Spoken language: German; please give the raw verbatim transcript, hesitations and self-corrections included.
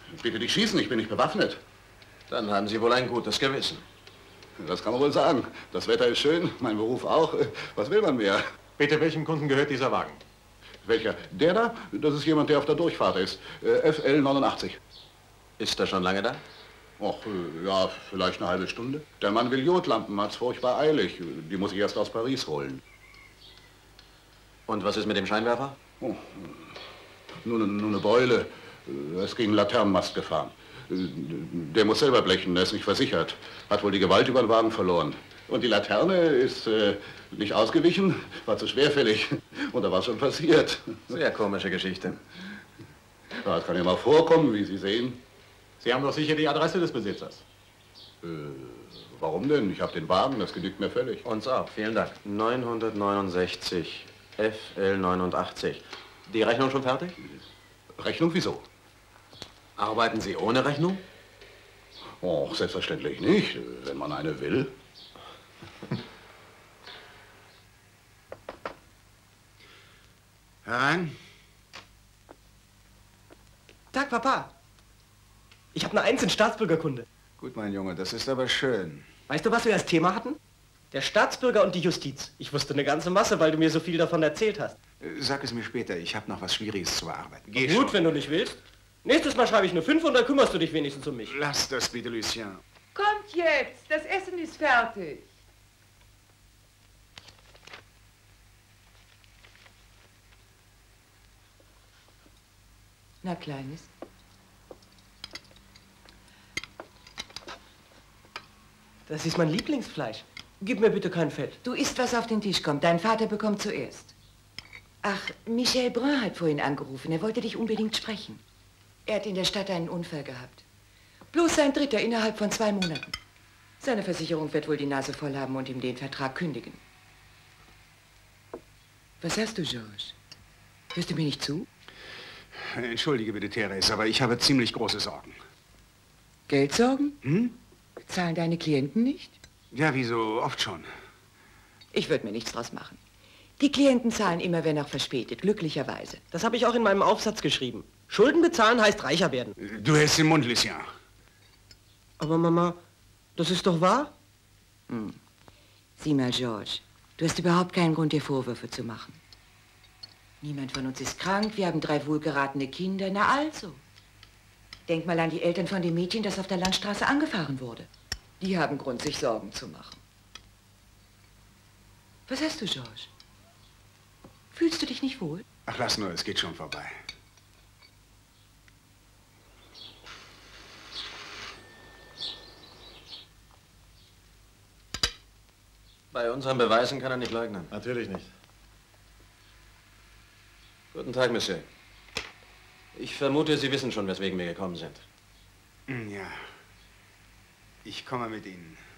Bitte nicht schießen, ich bin nicht bewaffnet. Dann haben Sie wohl ein gutes Gewissen. Das kann man wohl sagen. Das Wetter ist schön, mein Beruf auch. Was will man mehr? Bitte, welchem Kunden gehört dieser Wagen? Welcher? Der da? Das ist jemand, der auf der Durchfahrt ist. F L neunundachtzig. Ist er schon lange da? Ach, ja, vielleicht eine halbe Stunde. Der Mann will Jodlampen, hat's furchtbar eilig. Die muss ich erst aus Paris holen. Und was ist mit dem Scheinwerfer? Oh, nur, nur eine Beule. Er ist gegen einen Laternenmast gefahren. Der muss selber blechen, der ist nicht versichert. Hat wohl die Gewalt über den Wagen verloren. Und die Laterne ist äh, nicht ausgewichen, war zu schwerfällig. Und da war schon passiert. Sehr komische Geschichte. Ja, das kann ja mal vorkommen, wie Sie sehen. Sie haben doch sicher die Adresse des Besitzers. Äh, warum denn? Ich habe den Wagen, das genügt mir völlig. Uns auch, vielen Dank. neunhundertneunundsechzig, F L neunundachtzig. Die Rechnung schon fertig? Rechnung wieso? Arbeiten Sie ohne Rechnung? Oh, selbstverständlich nicht, wenn man eine will. Herein. Tag, Papa. Ich habe eine Eins in Staatsbürgerkunde. Gut, mein Junge, das ist aber schön. Weißt du, was wir als Thema hatten? Der Staatsbürger und die Justiz. Ich wusste eine ganze Masse, weil du mir so viel davon erzählt hast. Sag es mir später, ich habe noch was Schwieriges zu bearbeiten. Geh Gut, schon. wenn du nicht willst. Nächstes Mal schreibe ich eine fünf und dann kümmerst du dich wenigstens um mich. Lass das bitte, Lucien. Kommt jetzt, das Essen ist fertig. Na, Kleines. Das ist mein Lieblingsfleisch. Gib mir bitte kein Fett. Du isst, was auf den Tisch kommt. Dein Vater bekommt zuerst. Ach, Michel Brun hat vorhin angerufen. Er wollte dich unbedingt sprechen. Er hat in der Stadt einen Unfall gehabt. Bloß sein dritter innerhalb von zwei Monaten. Seine Versicherung wird wohl die Nase voll haben und ihm den Vertrag kündigen. Was hast du, Georges? Hörst du mir nicht zu? Entschuldige bitte, Therese, aber ich habe ziemlich große Sorgen. Geldsorgen? Hm? Zahlen deine Klienten nicht? Ja, wie so oft schon. Ich würde mir nichts draus machen. Die Klienten zahlen immer, wenn auch verspätet, glücklicherweise. Das habe ich auch in meinem Aufsatz geschrieben. Schulden bezahlen heißt reicher werden. Du hältst den Mund, Lucien. Aber Mama, das ist doch wahr? Hm. Sieh mal, Georges, du hast überhaupt keinen Grund, dir Vorwürfe zu machen. Niemand von uns ist krank, wir haben drei wohlgeratene Kinder, na also. Denk mal an die Eltern von dem Mädchen, das auf der Landstraße angefahren wurde. Die haben Grund, sich Sorgen zu machen. Was hast du, Georges? Fühlst du dich nicht wohl? Ach, lass nur, es geht schon vorbei. Bei unseren Beweisen kann er nicht leugnen. Natürlich nicht. Guten Tag, Monsieur. Ich vermute, Sie wissen schon, weswegen wir gekommen sind. Ja. Ich komme mit Ihnen.